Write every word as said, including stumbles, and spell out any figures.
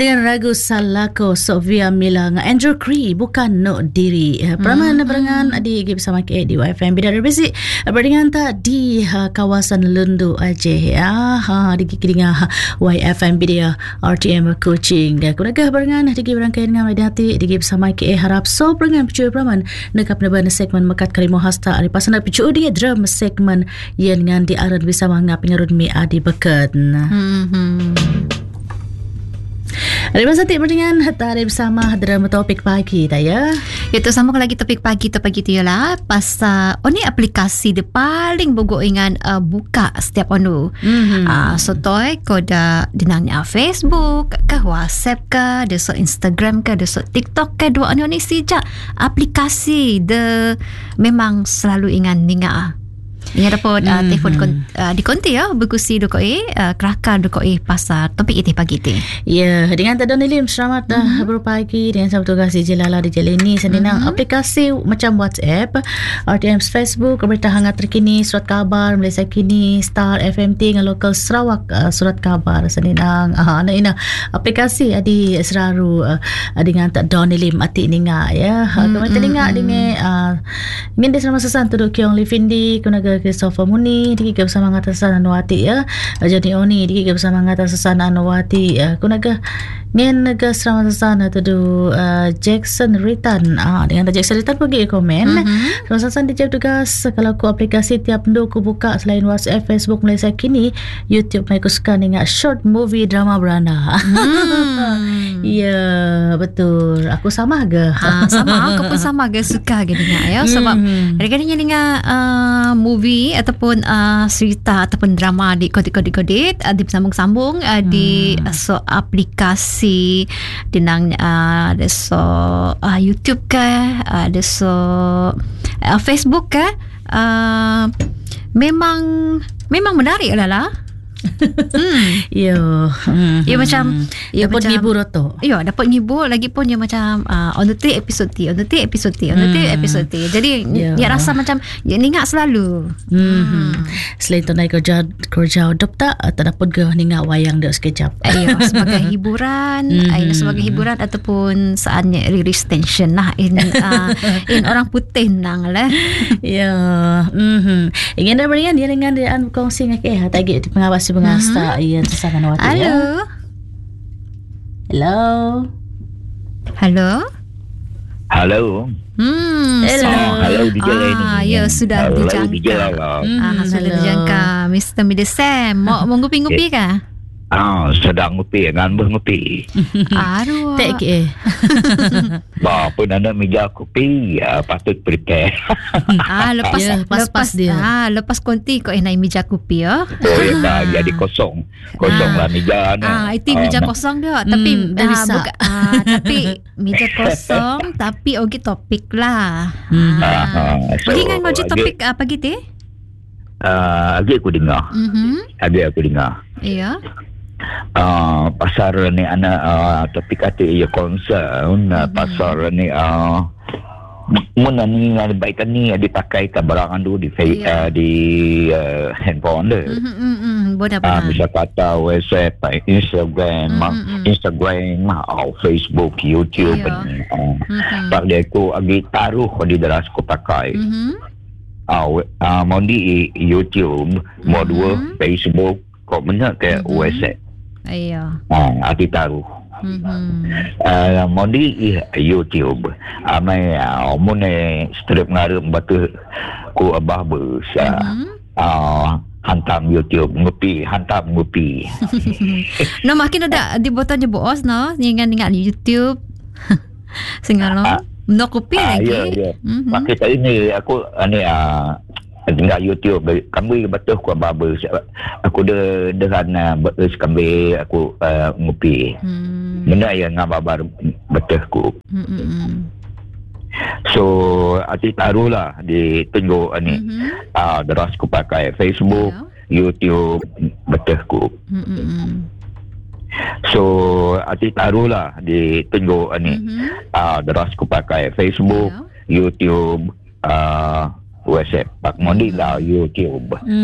Dengan ragu salako Sofia Mila nga Andrew Cree bukan no diri. Peraman hmm. berengan di bersama ke di Y F M Bidara Besi berengan tak di ha, kawasan Lundu Aceh ya. Ha di kidinga Y F M Bidara R T M Kuching. Kunagah berengan di berangkai dengan medati di bersama ke harap so berengan picu peraman nekap neban segmen mekat kalimo hasta ari pasana picu di drum segmen yen ngan di aran bisa mangap ngarun mi adi beket. Hmm. Terima kasih dengan hari bersama dalam topik pagi ya. Itu sama lagi topik pagi tu pagi tu ialah pasal oh ni aplikasi dia paling bogok ingan uh, buka setiap onu. Mm-hmm. Uh, so toy kau dah denangnya Facebook ke WhatsApp ke, ada so Instagram ke, ada so TikTok ke, dua onu ni sejak aplikasi de memang selalu ingan ninga. Ia dapat uh, telefon kon, uh, di konti ya berkusi dokoi uh, kerakar dokoi pasal topik itu pagi itu. Ya, dengan Tadon Nilim selamat mm-hmm. uh, berpagi dengan saya tugas di Jelala di Jelini senang mm-hmm. aplikasi macam WhatsApp, R T M Facebook, berita hangat terkini, surat kabar Malaysia Kini, Star F M T dengan lokal Sarawak uh, surat kabar senang ah uh, ina aplikasi adi seraru uh, dengan Tadon Nilim ati ninga ya. Mm-hmm. Kami telinga dengan uh, ingin dia sama sesan tuduk Kiong Livindi kunaga Christopher Muni dikik bersama ngatasan Anwati ya. Jadi oni dikik bersama ngatasan Anwati ya. Kunaga ngen naga serama sana tu uh, Jackson Ritan ah dengan Jackson Ritan pergi komen. Mm-hmm. Rasasan dijawab tugas kalau ku aplikasi tiap ndu ku buka selain WhatsApp, Facebook Malaysia Kini, YouTube mai ku suka dengan short movie drama beranda. Hmm. Ya, betul. Aku sama ke? Ha, sama aku pun sama ke suka ke dengar ya sebab hmm. kadang-kadang dengar uh, movie ataupun uh, cerita ataupun drama di kodit-kodit-kodit uh, di sambung-sambung uh, hmm. di uh, so aplikasi dinang uh, ada so uh, YouTube ke uh, ada so uh, Facebook ke uh, memang memang menarik lah lah. hmm. Yo, hmm. Ya macam ya dapat ngibur tu. Ya dapat ngibur lagi pun dia macam uh, on the three episode T, on the three episode T, on the three episode T. Jadi yeah. dia rasa macam ya ingat selalu. Hmm. hmm. Selain tu naik kerja kerja hidup tak tak dapat ke ingat wayang dia sekejap. Ya sebagai hiburan, hmm. sebagai hiburan ataupun saatnya release tension lah in uh, in orang putih nang lah. Ya. Mhm. Ingin dah beringan dia dengan dia an kongsi ngak eh tadi di pengawasi pengasta mm-hmm. iyan sa Sanawati. Halo. Ya. Hello. Halo. Halo. Hmm. Hello. Oh, halo D J ah, ini. Ya sudah halo, dijangka. D J lah. Hmm, ah, sudah dijangka. mister Midesem, mau mau ngupi-ngupi kah? Ah, sedang ngupi, ngan ngupi. Aduh. Tak ke. Bah, pun ada meja kopi, ya, patut prepare. ah, lepas ya, lepas pas dia. Ah, lepas konti kau naik meja kopi ya. Oh, ya, dah jadi kosong. Kosong ah. lah meja ni. Ah, itu meja ah, kosong dia, tapi hmm, ah, bisa. buka, ah, tapi meja kosong, tapi ogi topik lah. Hmm. Ah. Ah, so, Bagi kan ogi topik apa gitu? Ah, lagi aku dengar. Mhm. Lagi aku dengar. Iya. Uh, pasar ni anak uh, topik kata ia concern uh, mm-hmm. pasar ni uh, mun ni baik ni dipakai ke barang tu di yeah. uh, di uh, handphone dia. Hmm hmm benar benar. Uh, bisa kata WhatsApp, Instagram, mm-hmm. Instagram, uh, Facebook, YouTube. Yeah. Uh, mm-hmm. Pak dia aku agi taruh di dalam aku pakai. Mhm. Ah uh, uh, mau di YouTube, mm-hmm. mau dua Facebook, kok benar ke mm-hmm. WhatsApp. Iya. Ah, aku taruh. Mhm. Uh, mau di YouTube. Amai uh, mun strip ngarep batu ku abah bers. Mhm. Ah, hantam YouTube ngupi, hantam ngupi. No makin ada di botanya bos no, ningan-ningan YouTube. Singalo. Ah, no kopi ah, lagi. Ya, ya. Mhm. Pakai tadi ni aku ni ah tinggal YouTube kami betul aku abah aku de derana betul kami aku uh, ngupi. Hmm. Benda yang ngabab betul aku. Hmm. So ati taruhlah di tengok ni Mm-hmm. ah uh, deras aku pakai Facebook, yeah. YouTube betul aku. Hmm. So ati taruhlah di tengok ni Mm-hmm. ah uh, deras aku pakai Facebook, yeah. YouTube, ah uh, WhatsApp, Pak Mondi lah YouTube.